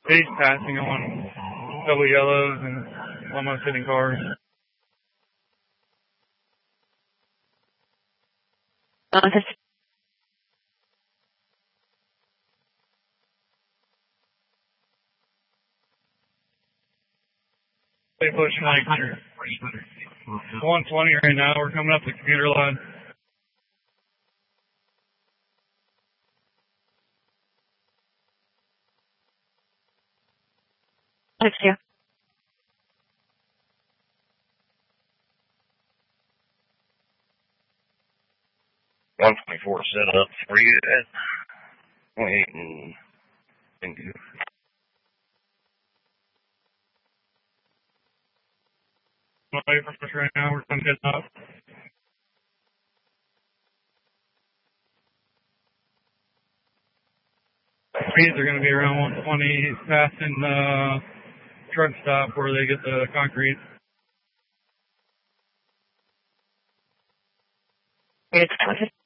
He's passing on double yellows and almost hitting cars. They pushing like 120 right now. We're coming up the commuter line. Thanks, yeah. $124 set up for you at 28 and thank you. Right now, we're coming up. Speeds are going to be around 120, passing the truck stop where they get the concrete. It's